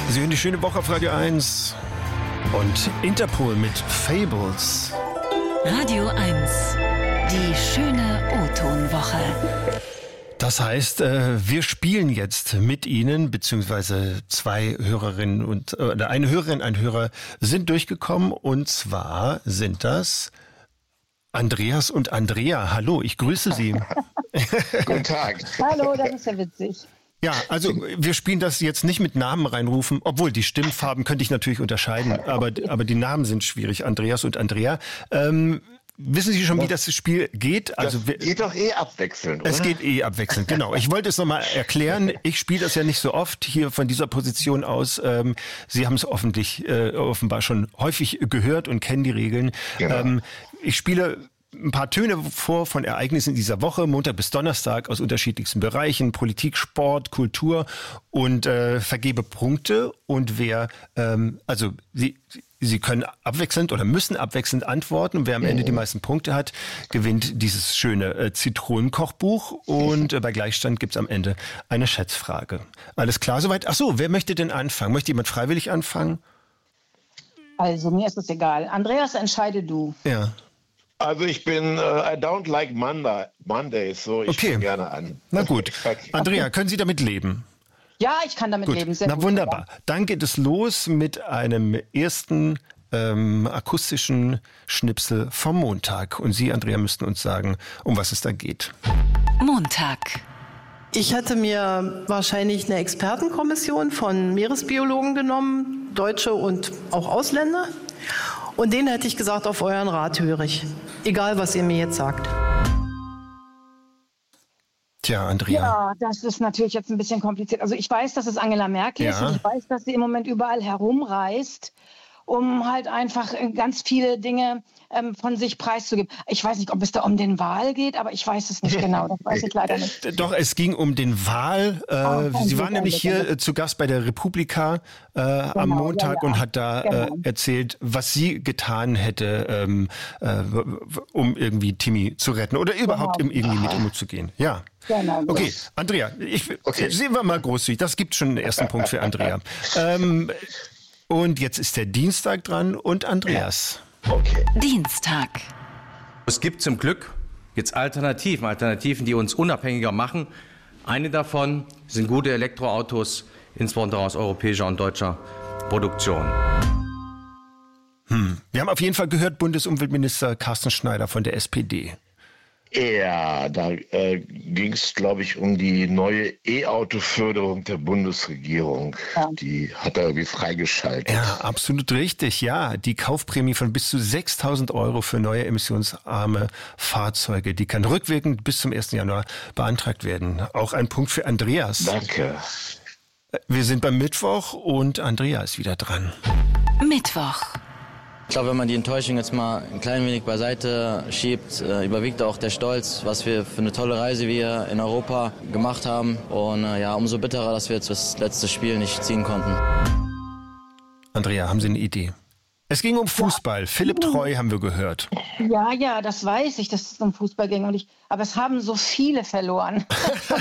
Sie hören die schöne Woche auf Radio 1 und Interpol mit Fables. Radio 1, die schöne O-Ton-Woche. Das heißt, wir spielen jetzt mit Ihnen, beziehungsweise zwei Hörerinnen oder eine Hörerin, ein Hörer sind durchgekommen, und zwar sind das Andreas und Andrea. Hallo, ich grüße Sie. Guten Tag. Hallo, das ist ja witzig. Ja, also wir spielen das jetzt nicht mit Namen reinrufen, obwohl die Stimmfarben könnte ich natürlich unterscheiden, aber die Namen sind schwierig, Andreas und Andrea. Wissen Sie schon, wie das Spiel geht? Also das geht doch abwechselnd, oder? Es geht abwechselnd, genau. Ich wollte es nochmal erklären. Ich spiele das ja nicht so oft hier von dieser Position aus. Sie haben es offenbar schon häufig gehört und kennen die Regeln. Genau. Ich spiele ein paar Töne vor von Ereignissen dieser Woche, Montag bis Donnerstag, aus unterschiedlichsten Bereichen, Politik, Sport, Kultur, und vergebe Punkte. Und wer, Sie können abwechselnd oder müssen abwechselnd antworten, und wer am Ende die meisten Punkte hat, gewinnt dieses schöne Zitronenkochbuch, und bei Gleichstand gibt's am Ende eine Schätzfrage. Alles klar soweit? Ach so, wer möchte denn anfangen? Möchte jemand freiwillig anfangen? Also mir ist es egal. Andreas, entscheide du. Ja. Also ich bin, I don't like Mondays, so ich fange gerne an. Na gut. Andrea, können Sie damit leben? Ja, ich kann damit leben. Sehr gut. Wunderbar. Dann geht es los mit einem ersten akustischen Schnipsel vom Montag. Und Sie, Andrea, müssten uns sagen, um was es da geht. Montag. Ich hatte mir wahrscheinlich eine Expertenkommission von Meeresbiologen genommen, Deutsche und auch Ausländer. Und denen hätte ich gesagt, auf euren Rat höre ich. Egal, was ihr mir jetzt sagt. Tja, Andrea. Ja, das ist natürlich jetzt ein bisschen kompliziert. Also ich weiß, dass es Angela Merkel ist, und ich weiß, dass sie im Moment überall herumreist, um halt einfach ganz viele Dinge von sich preiszugeben. Ich weiß nicht, ob es da um den Wal geht, aber ich weiß es nicht genau. Das weiß ich leider nicht. Doch, es ging um den Wal. Sie waren nämlich hier zu Gast bei der Republika am Montag und hat da erzählt, was sie getan hätte, um irgendwie Timmy zu retten oder überhaupt irgendwie mit ihm umzugehen. Ja. Genau. Okay, Andrea, sehen wir mal großzügig. Das gibt schon einen ersten Punkt für Andrea. Und jetzt ist der Dienstag dran und Andreas. Okay. Dienstag. Es gibt zum Glück jetzt Alternativen, die uns unabhängiger machen. Eine davon sind gute Elektroautos, insbesondere aus europäischer und deutscher Produktion. Wir haben auf jeden Fall gehört, Bundesumweltminister Carsten Schneider von der SPD. Ja, da ging es, glaube ich, um die neue E-Auto-Förderung der Bundesregierung. Ja. Die hat er irgendwie freigeschaltet. Ja, absolut richtig. Ja, die Kaufprämie von bis zu 6.000 € für neue emissionsarme Fahrzeuge, die kann rückwirkend bis zum 1. Januar beantragt werden. Auch ein Punkt für Andreas. Danke. Wir sind beim Mittwoch und Andrea ist wieder dran. Mittwoch. Ich glaube, wenn man die Enttäuschung jetzt mal ein klein wenig beiseite schiebt, überwiegt auch der Stolz, was wir für eine tolle Reise wir in Europa gemacht haben. Und umso bitterer, dass wir jetzt das letzte Spiel nicht ziehen konnten. Andrea, haben Sie eine Idee? Es ging um Fußball. Philipp Treu haben wir gehört. Ja, das weiß ich, dass es um Fußball ging. Aber es haben so viele verloren. Ich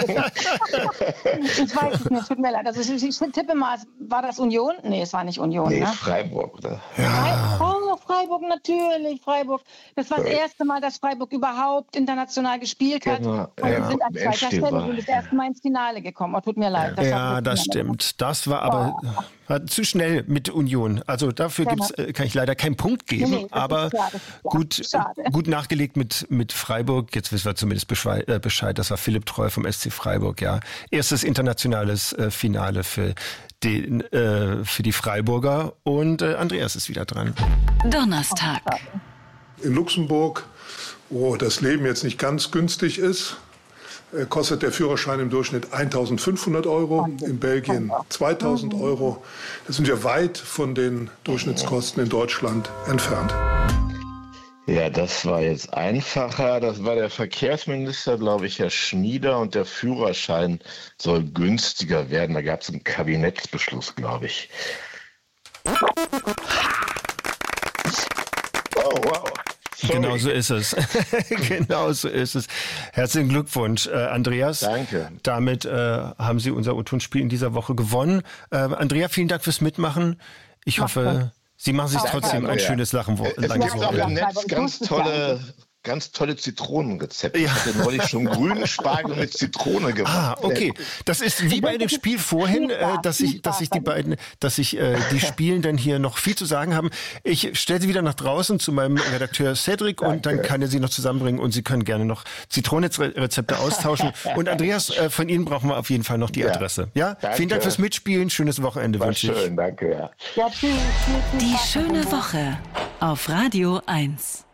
weiß es nicht, tut mir leid. Also ich tippe mal, war das Union? Nee, es war nicht Union. Nee, ne? Freiburg, oder? Ja. Freiburg, natürlich, Freiburg. Das war das erste Mal, dass Freiburg überhaupt international gespielt hat. Genau. Und sind an zweiter Stelle und das erste Mal ins Finale gekommen. Oh, tut mir leid. Das stimmt. Das war aber zu schnell mit Union. Also dafür kann ich leider keinen Punkt geben. Nee, aber gut nachgelegt mit Freiburg. Jetzt wissen wir zumindest Bescheid. Das war Philipp Treu vom SC Freiburg. Ja, erstes internationales Finale für die Freiburger. Und Andreas ist wieder dran. Donnerstag. In Luxemburg, wo das Leben jetzt nicht ganz günstig ist, kostet der Führerschein im Durchschnitt 1.500 €, in Belgien 2.000 €. Da sind wir weit von den Durchschnittskosten in Deutschland entfernt. Ja, das war jetzt einfacher. Das war der Verkehrsminister, glaube ich, Herr Schmieder. Und der Führerschein soll günstiger werden. Da gab es einen Kabinettsbeschluss, glaube ich. Oh, wow. Genau so ist es. Genau so ist es. Herzlichen Glückwunsch, Andreas. Danke. Damit haben Sie unser O-Ton-Spiel in dieser Woche gewonnen. Andrea, vielen Dank fürs Mitmachen. Ich hoffe, Sie machen sich trotzdem ein schönes Lachen. Es gibt auch im Netz ganz tolle Zitronenrezepte. Ja. Ich hatte neulich schon grünen Spargel mit Zitrone gemacht. Okay. Das ist wie bei dem Spiel vorhin, dass die Spielen dann hier noch viel zu sagen haben. Ich stelle sie wieder nach draußen zu meinem Redakteur Cedric und dann kann er sie noch zusammenbringen und Sie können gerne noch Zitronenrezepte austauschen. Und Andreas, von Ihnen brauchen wir auf jeden Fall noch die Adresse. Ja? Vielen Dank fürs Mitspielen. Schönes Wochenende wünsche ich. Schön, danke. Ja, tschüss. Die schöne Woche auf Radio 1.